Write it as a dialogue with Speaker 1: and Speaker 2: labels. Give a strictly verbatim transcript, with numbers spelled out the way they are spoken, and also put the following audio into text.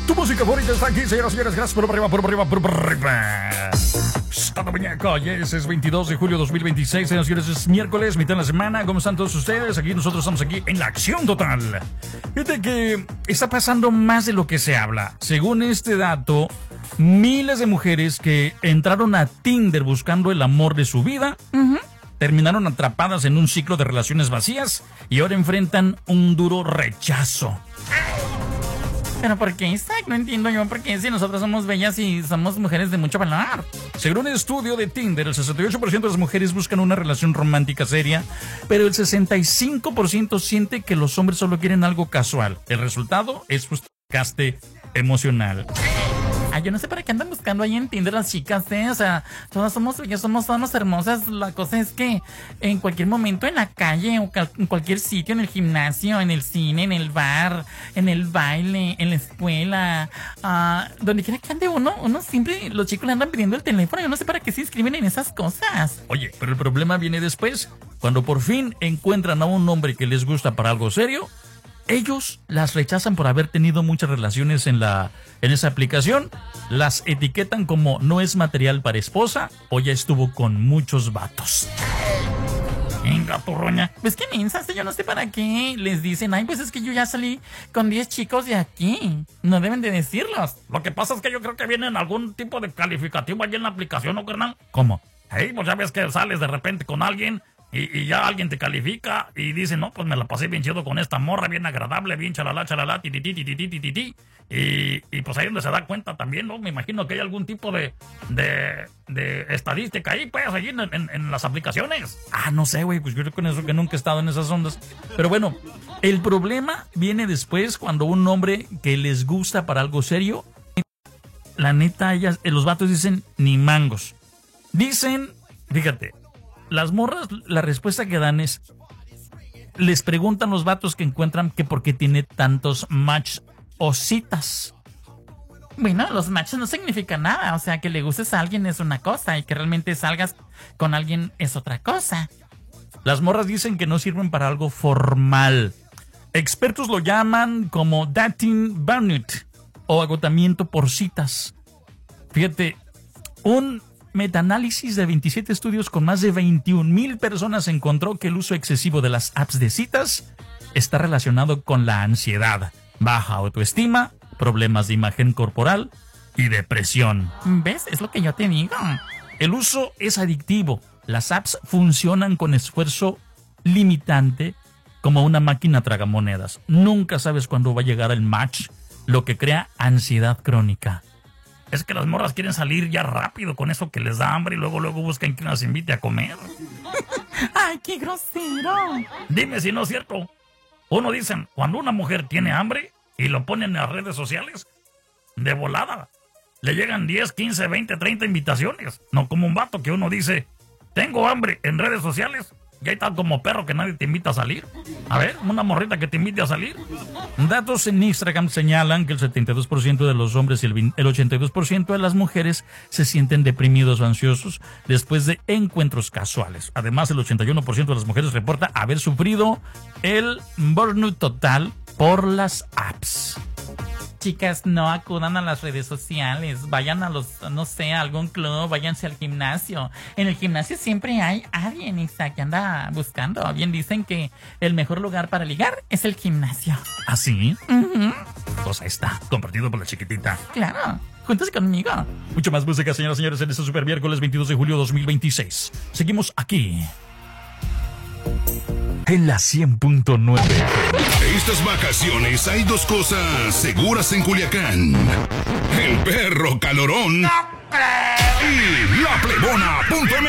Speaker 1: Tu música favorita está aquí, señoras y señores. Gracias por arriba, por arriba, por arriba. Estado muñeco, yes, es veintidós de julio de dos mil veintiséis, señoras y señores, es miércoles, mitad de la semana. ¿Cómo están todos ustedes? Aquí nosotros estamos aquí en la acción total. Fíjate que está pasando más de lo que se habla. Según este dato, miles de mujeres que entraron a Tinder buscando el amor de su vida, uh-huh, terminaron atrapadas en un ciclo de relaciones vacías y ahora enfrentan un duro rechazo.
Speaker 2: ¿Pero por qué, Isaac? No entiendo yo por qué, si nosotros somos bellas y somos mujeres de mucho valor.
Speaker 1: Según un estudio de Tinder, el sesenta y ocho por ciento de las mujeres buscan una relación romántica seria, pero el sesenta y cinco por ciento siente que los hombres solo quieren algo casual. El resultado es un desgaste emocional.
Speaker 2: Ay, yo no sé para qué andan buscando ahí en Tinder las chicas, ¿eh? O sea, todas somos bellas, somos todas hermosas. La cosa es que en cualquier momento, en la calle, o en cualquier sitio, en el gimnasio, en el cine, en el bar, en el baile, en la escuela, uh, donde quiera que ande uno, uno siempre, los chicos le andan pidiendo el teléfono. Yo no sé para qué se inscriben en esas cosas.
Speaker 1: Oye, pero el problema viene después. Cuando por fin encuentran a un hombre que les gusta para algo serio, ellos las rechazan por haber tenido muchas relaciones en la en esa aplicación, las etiquetan como no es material para esposa o ya estuvo con muchos vatos.
Speaker 2: Venga, turroña. Pues qué mensas, yo no sé para qué les dicen, ay, pues es que yo ya salí con diez chicos de aquí. No deben de decirlos.
Speaker 3: Lo que pasa es que yo creo que vienen algún tipo de calificativo allí en la aplicación, ¿no, carnal?
Speaker 1: ¿Cómo?
Speaker 3: Hey, pues ya ves que sales de repente con alguien y, y ya alguien te califica y dice, no, pues me la pasé bien chido con esta morra, bien agradable, bien chalala, chalala, ti, ti, ti, ti, ti, ti, ti, ti. Y, y pues ahí donde se da cuenta también, ¿no? Me imagino que hay algún tipo de, de, de estadística ahí, pues, allí en, en, en las aplicaciones.
Speaker 1: Ah, no sé, güey, pues yo creo que, eso, que nunca he estado en esas ondas. Pero bueno, el problema viene después cuando un hombre que les gusta para algo serio, la neta, ellas, los vatos dicen ni mangos. Dicen, fíjate, las morras, la respuesta que dan es, les preguntan los vatos que encuentran que por qué tiene tantos match o citas.
Speaker 2: Bueno, los matches no significan nada, o sea, que le gustes a alguien es una cosa y que realmente salgas con alguien es otra cosa.
Speaker 1: Las morras dicen que no sirven para algo formal. Expertos lo llaman como dating burnout o agotamiento por citas. Fíjate, un metaanálisis de veintisiete estudios con más de veintiún mil personas encontró que el uso excesivo de las apps de citas está relacionado con la ansiedad, baja autoestima, problemas de imagen corporal y depresión.
Speaker 2: ¿Ves? Es lo que yo te digo.
Speaker 1: El uso es adictivo. Las apps funcionan con esfuerzo limitante como una máquina tragamonedas. Nunca sabes cuándo va a llegar el match, lo que crea ansiedad crónica.
Speaker 3: Es que las morras quieren salir ya rápido con eso que les da hambre y luego luego buscan quien las invite a comer.
Speaker 2: ¡Ay, qué grosero!
Speaker 3: Dime si no es cierto. Uno dicen, cuando una mujer tiene hambre y lo ponen en las redes sociales, de volada, le llegan diez, quince, veinte, treinta invitaciones. No como un vato que uno dice, tengo hambre en redes sociales, y ahí está como perro que nadie te invita a salir. A ver, una morrita que te invite a salir.
Speaker 1: Datos en Instagram señalan que el setenta y dos por ciento de los hombres y el, el ochenta y dos por ciento de las mujeres se sienten deprimidos o ansiosos después de encuentros casuales. Además, el ochenta y uno por ciento de las mujeres reporta haber sufrido el burnout total por las apps.
Speaker 2: Chicas, no acudan a las redes sociales, vayan a los, no sé, a algún club, váyanse al gimnasio. En el gimnasio siempre hay alguien, Isaac, que anda buscando. Bien dicen que el mejor lugar para ligar es el gimnasio.
Speaker 1: ¿Ah, sí?
Speaker 2: Uh-huh.
Speaker 1: Pues ahí está, compartido por la chiquitita.
Speaker 2: Claro, júntase conmigo.
Speaker 1: Mucho más música, señoras y señores, en este super miércoles veintidós de julio de dos mil veintiséis. Seguimos aquí en la cien punto nueve.
Speaker 4: Estas vacaciones hay dos cosas seguras en Culiacán: el perro calorón y la plebona punto net.